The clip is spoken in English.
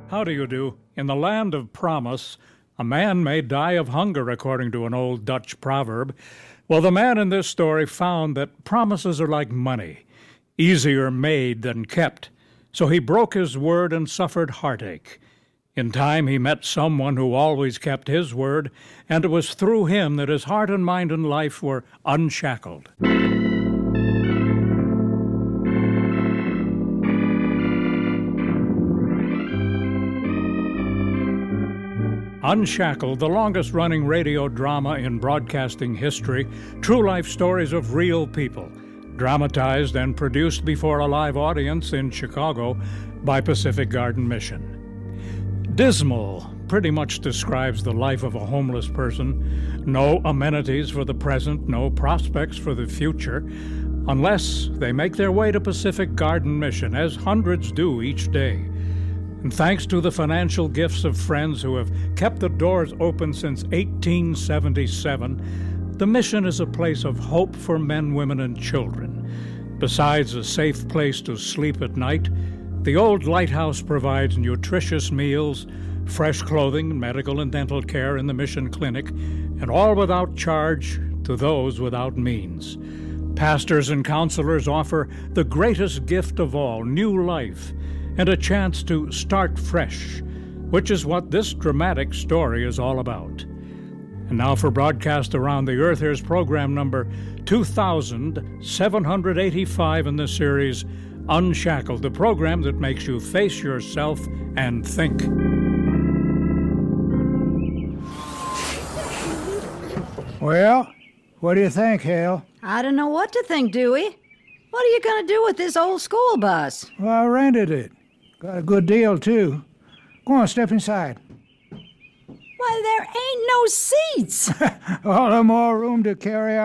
How do you do? In the land of promise, a man may die of hunger, according to an old Dutch proverb. Well, the man in this story found that promises are like money, easier made than kept. So he broke his word and suffered heartache. In time, he met someone who always kept his word, and it was through him that his heart and mind and life were unshackled. Unshackled, the longest-running radio drama in broadcasting history, true life stories of real people, dramatized and produced before a live audience in Chicago by Pacific Garden Mission. Dismal pretty much describes the life of a homeless person. No amenities for the present, no prospects for the future, unless they make their way to Pacific Garden Mission, as hundreds do each day. And thanks to the financial gifts of friends who have kept the doors open since 1877, the mission is a place of hope for men, women, and children. Besides a safe place to sleep at night, the old lighthouse provides nutritious meals, fresh clothing, medical and dental care in the mission clinic, and all without charge to those without means. Pastors and counselors offer the greatest gift of all, new life, and a chance to start fresh, which is what this dramatic story is all about. And now for broadcast around the earth, here's program number 2785 in the series Unshackled, the program that makes you face yourself and think. Well, what do you think, Hal? I don't know what to think, Dewey. What are you going to do with this old school bus? Well, I rented it. Got a good deal, too. Go on, step inside. Why, there ain't no seats. All the more room to carry